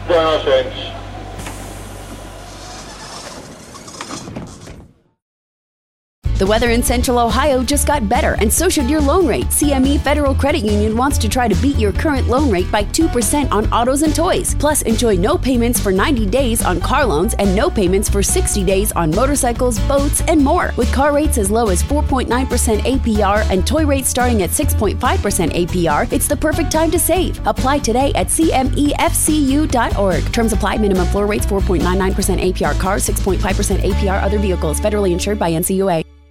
Buenos Aires. The weather in Central Ohio just got better, and so should your loan rate. CME Federal Credit Union wants to try to beat your current loan rate by 2% on autos and toys. Plus, enjoy no payments for 90 days on car loans and no payments for 60 days on motorcycles, boats, and more. With car rates as low as 4.9% APR and toy rates starting at 6.5% APR, it's the perfect time to save. Apply today at cmefcu.org. Terms apply. Minimum floor rates 4.99% APR cars, 6.5% APR other vehicles. Federally insured by NCUA.